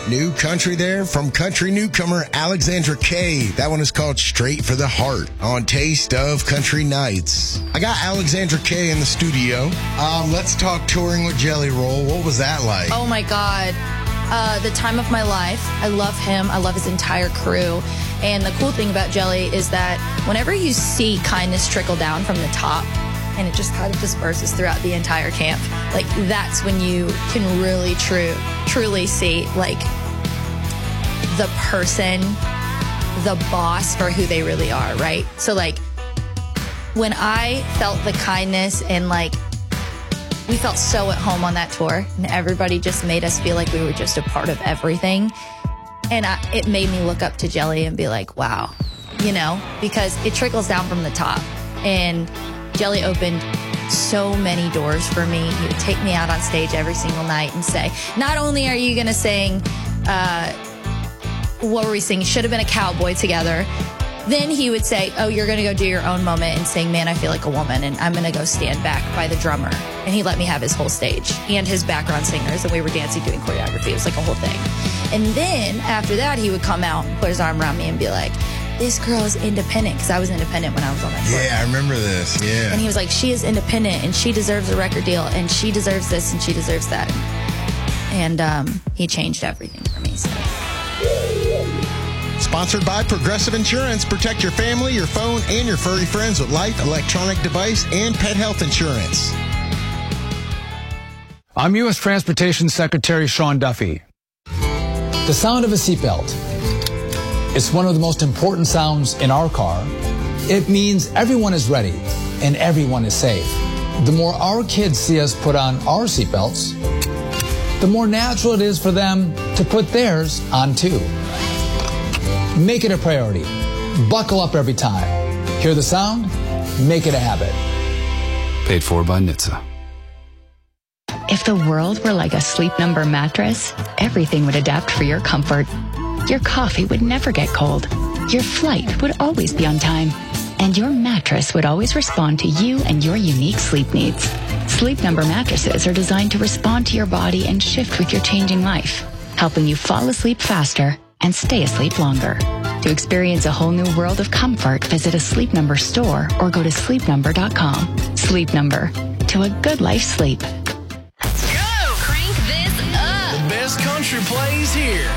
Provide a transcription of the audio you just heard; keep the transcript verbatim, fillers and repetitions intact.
New country there from country newcomer Alexandra Kay. That one is called Straight for the Heart on Taste of Country Nights. I got Alexandra Kay in the studio. Um, let's talk touring with Jelly Roll. What was that like? Oh my God. Uh, the time of my life. I love him. I love his entire crew. And the cool thing about Jelly is that whenever you see kindness trickle down from the top, and it just kind of disperses throughout the entire camp, like that's when you can really true, truly see like the person, the boss for who they really are, right? So like when I felt the kindness and like we felt so at home on that tour and everybody just made us feel like we were just a part of everything. And I, it made me look up to Jelly and be like, wow, you know, because it trickles down from the top. And Jelly opened so many doors for me. He would take me out on stage every single night and say, not only are you going to sing, uh, what were we singing? Should have Been a Cowboy together. Then he would say, oh, you're going to go do your own moment and sing, Man, I Feel Like a Woman. And I'm going to go stand back by the drummer. And he let me have his whole stage and his background singers. And we were dancing, doing choreography. It was like a whole thing. And then after that, he would come out and put his arm around me and be like, this girl is independent, because I was independent when I was on that tour. Yeah, I remember this, yeah. And he was like, she is independent, and she deserves a record deal, and she deserves this, and she deserves that. And um, he changed everything for me. So. Sponsored by Progressive Insurance. Protect your family, your phone, and your furry friends with life, electronic device, and pet health insurance. I'm U S Transportation Secretary Sean Duffy. The sound of a seatbelt. It's one of the most important sounds in our car. It means everyone is ready and everyone is safe. The more our kids see us put on our seatbelts, the more natural it is for them to put theirs on too. Make it a priority. Buckle up every time. Hear the sound? Make it a habit. Paid for by N H T S A. If the world were like a Sleep Number mattress, everything would adapt for your comfort. Your coffee would never get cold. Your flight would always be on time. And your mattress would always respond to you and your unique sleep needs. Sleep Number mattresses are designed to respond to your body and shift with your changing life, helping you fall asleep faster and stay asleep longer. To experience a whole new world of comfort, visit a Sleep Number store or go to sleep number dot com. Sleep Number. To a good life sleep. Go! Crank this up! The best country plays here.